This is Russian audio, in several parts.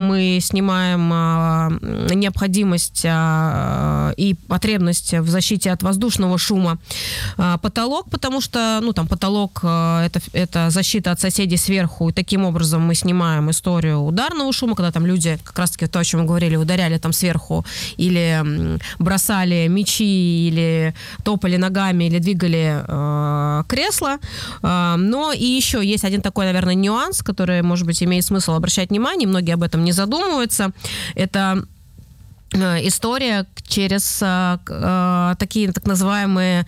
мы снимаем необходимость и потребность в защите от воздушного шума. Потолок, потому что, потолок это защита от соседей сверху, и таким образом мы снимаем историю ударного шума, когда там люди, как раз-таки то, о чем мы говорили, ударяли там сверху или бросали мячи, или топали ногами, или двигали кресло. Но и еще есть один такой, наверное, нюанс, который, может быть, имеет смысл обращать внимание, многие об этом не задумываются. Это история через такие так называемые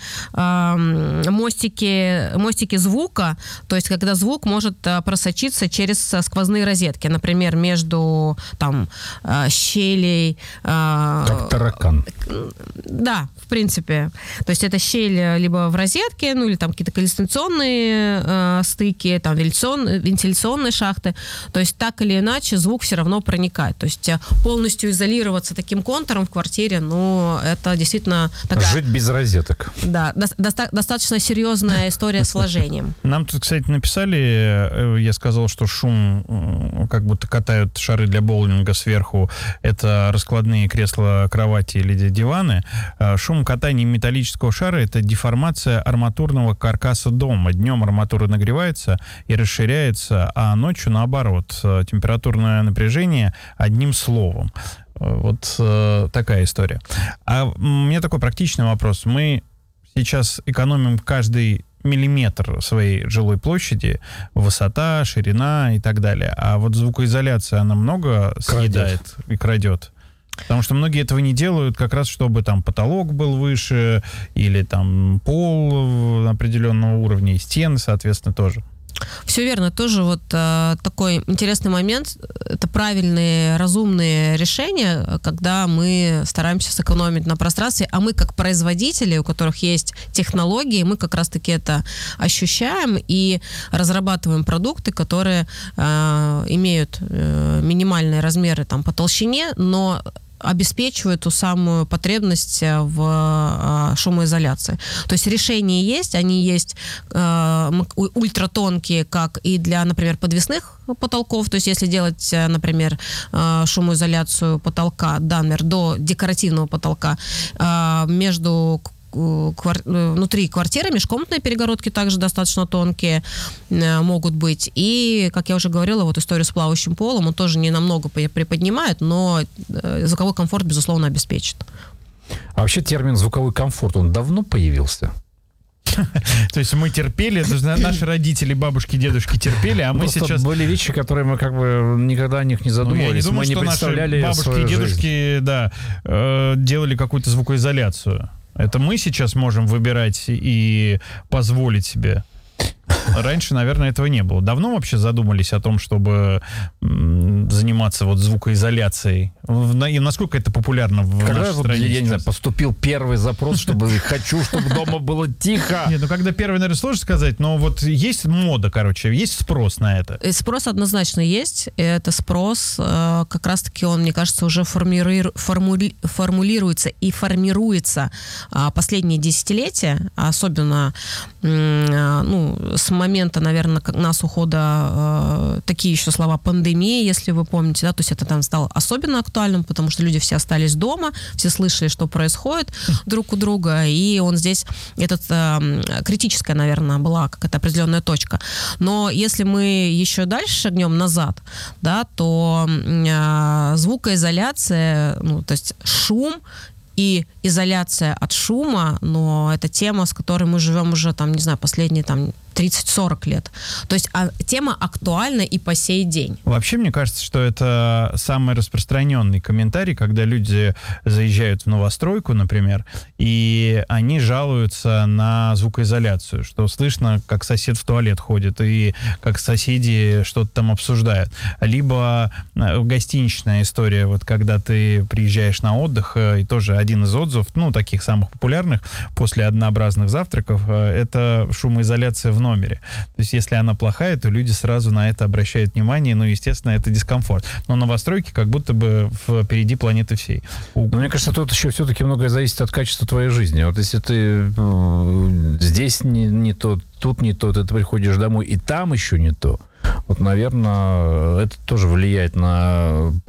мостики звука, то есть когда звук может просочиться через сквозные розетки, например, между щелей. Как таракан. Да, в принципе. То есть это щель либо в розетке, или там какие-то канализационные стыки, там вентиляционные шахты. То есть так или иначе звук все равно проникает. То есть полностью изолироваться таким контуром в квартире, это действительно такая... Жить без розеток. Да, достаточно серьезная история с вложением. Нам тут, кстати, написали, я сказал, что шум, как будто катают шары для боулинга сверху, это раскладные кресла, кровати или диваны. Шум катания металлического шара — это деформация арматурного каркаса дома. Днем арматура нагревается и расширяется, а ночью, наоборот, температурное напряжение одним словом. Вот такая история. А у меня такой практичный вопрос. Мы сейчас экономим каждый миллиметр своей жилой площади, высота, ширина и так далее. А вот звукоизоляция, она много съедает и крадет? Потому что многие этого не делают как раз, чтобы там потолок был выше или там пол определенного уровня и стены, соответственно, тоже. Все верно. Тоже вот такой интересный момент. Это правильные, разумные решения, когда мы стараемся сэкономить на пространстве, а мы как производители, у которых есть технологии, мы как раз-таки это ощущаем и разрабатываем продукты, которые имеют минимальные размеры по толщине, но обеспечивают ту самую потребность в шумоизоляции. То есть решения есть, они есть ультратонкие, как и для, например, подвесных потолков. То есть если делать, например, шумоизоляцию потолка, например, до декоративного потолка, внутри квартиры межкомнатные перегородки также достаточно тонкие могут быть. И, как я уже говорила, вот историю с плавающим полом, он тоже не намного приподнимает, но звуковой комфорт, безусловно, обеспечит. А вообще термин «звуковой комфорт», он давно появился? То есть мы терпели, наши родители, бабушки, дедушки терпели, а мы просто сейчас... были вещи, которые мы никогда о них не задумывались. Я не думаю, мы не представляли наши бабушки и дедушки делали какую-то звукоизоляцию. Это мы сейчас можем выбирать и позволить себе. Раньше, наверное, этого не было. Давно вообще задумались о том, чтобы заниматься звукоизоляцией? И насколько это популярно в нашей стране? Я не знаю, поступил первый запрос, чтобы хочу, чтобы дома было тихо. Нет, когда первый, наверное, сложно сказать, но вот есть мода, есть спрос на это. Спрос однозначно есть. Это спрос, как раз-таки он, мне кажется, уже формулируется и формируется последние десятилетия, особенно с момента, наверное, нас ухода такие еще слова пандемии, если вы помните, да, то есть это там стало особенно актуальным, потому что люди все остались дома, все слышали, что происходит друг у друга, и он здесь, критическая, наверное, была какая-то определенная точка. Но если мы еще дальше шагнем назад, да, то звукоизоляция, то есть шум и изоляция от шума, но это тема, с которой мы живем уже, последние 30-40 лет. То есть тема актуальна и по сей день. Вообще, мне кажется, что это самый распространенный комментарий, когда люди заезжают в новостройку, например, и они жалуются на звукоизоляцию, что слышно, как сосед в туалет ходит, и как соседи что-то там обсуждают. Либо гостиничная история, когда ты приезжаешь на отдых, и тоже один из отзывов, таких самых популярных, после однообразных завтраков, это шумоизоляция в номере. То есть, если она плохая, то люди сразу на это обращают внимание, естественно, это дискомфорт. Но новостройки как будто бы впереди планеты всей. Но мне кажется, тут еще все-таки многое зависит от качества твоей жизни. Вот если ты здесь не то, тут не то, ты приходишь домой, и там еще не то, наверное, это тоже влияет на